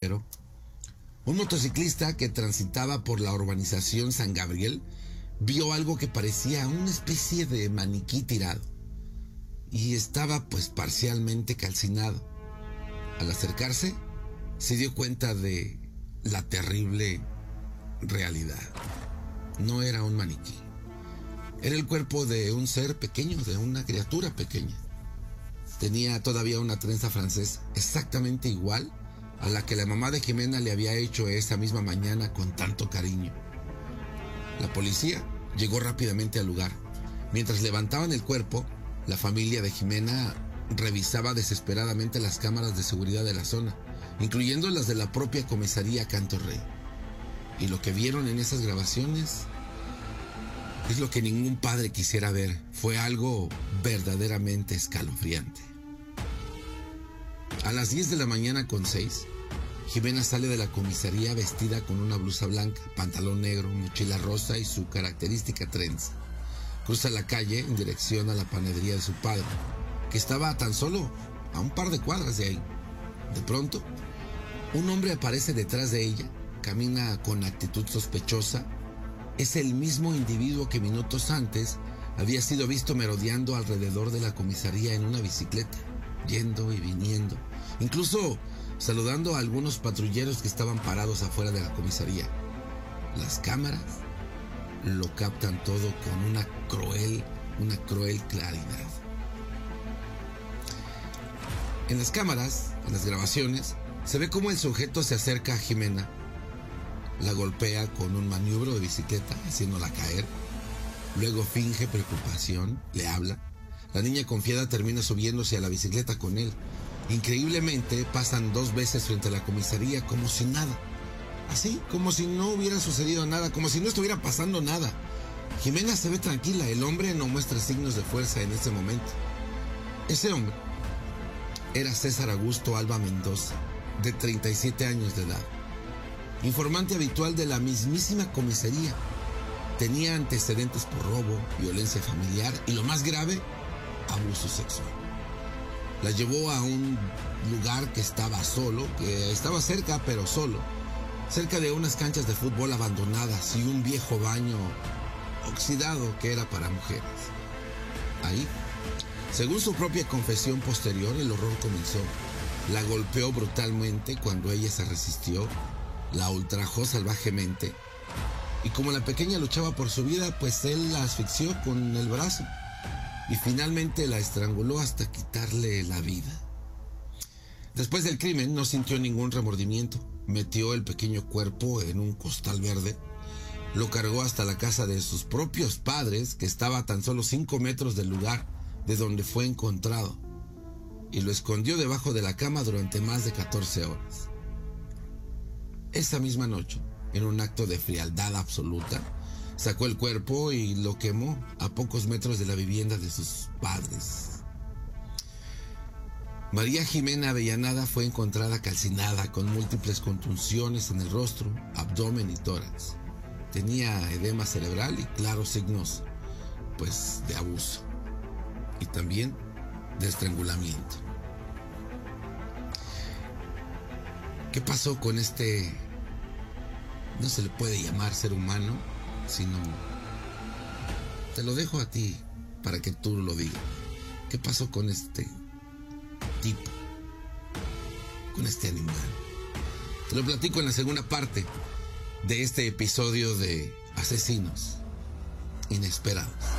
exageró. Un motociclista que transitaba por la urbanización San Gabriel vio algo que parecía una especie de maniquí tirado y estaba pues parcialmente calcinado. Al acercarse, se dio cuenta de la terrible realidad. No era un maniquí. Era el cuerpo de un ser pequeño, de una criatura pequeña. Tenía todavía una trenza francesa, exactamente igual a la que la mamá de Jimena le había hecho esa misma mañana con tanto cariño. La policía llegó rápidamente al lugar. Mientras levantaban el cuerpo, la familia de Jimena revisaba desesperadamente las cámaras de seguridad de la zona, incluyendo las de la propia comisaría Canto Rey. Y lo que vieron en esas grabaciones es lo que ningún padre quisiera ver. Fue algo verdaderamente escalofriante. A las 10 de la mañana con 6, Jimena sale de la comisaría vestida con una blusa blanca, pantalón negro, mochila rosa y su característica trenza. Cruza la calle en dirección a la panadería de su padre, que estaba tan solo a un par de cuadras de ahí. De pronto, un hombre aparece detrás de ella, camina con actitud sospechosa. Es el mismo individuo que minutos antes había sido visto merodeando alrededor de la comisaría en una bicicleta, yendo y viniendo, incluso saludando a algunos patrulleros que estaban parados afuera de la comisaría. Las cámaras lo captan todo con una cruel claridad. En las cámaras, en las grabaciones, se ve cómo el sujeto se acerca a Jimena, la golpea con un maniobro de bicicleta, haciéndola caer. Luego finge preocupación, le habla. La niña confiada termina subiéndose a la bicicleta con él. Increíblemente, pasan 2 veces frente a la comisaría como si nada. Así, como si no hubiera sucedido nada, como si no estuviera pasando nada. Jimena se ve tranquila, el hombre no muestra signos de fuerza en ese momento. Ese hombre era César Augusto Alba Mendoza, de 37 años de edad. Informante habitual de la mismísima comisaría. Tenía antecedentes por robo, violencia familiar y, lo más grave, abuso sexual. La llevó a un lugar que estaba solo, que estaba cerca pero solo, cerca de unas canchas de fútbol abandonadas y un viejo baño oxidado que era para mujeres. Ahí, según su propia confesión posterior, el horror comenzó. La golpeó brutalmente cuando ella se resistió, la ultrajó salvajemente, y como la pequeña luchaba por su vida, pues él la asfixió con el brazo y finalmente la estranguló hasta quitarle la vida. Después del crimen no sintió ningún remordimiento. Metió el pequeño cuerpo en un costal verde, lo cargó hasta la casa de sus propios padres, que estaba a tan solo 5 metros del lugar de donde fue encontrado, y lo escondió debajo de la cama durante más de 14 horas. Esa misma noche, en un acto de frialdad absoluta, sacó el cuerpo y lo quemó a pocos metros de la vivienda de sus padres. María Jimena Avellaneda fue encontrada calcinada con múltiples contusiones en el rostro, abdomen y tórax. Tenía edema cerebral y claros signos, pues, de abuso y también de estrangulamiento. ¿Qué pasó con este? No se le puede llamar ser humano, sino... Te lo dejo a ti para que tú lo digas. ¿Qué pasó con este tipo? Con este animal. Te lo platico en la segunda parte de este episodio de Asesinos Inesperados.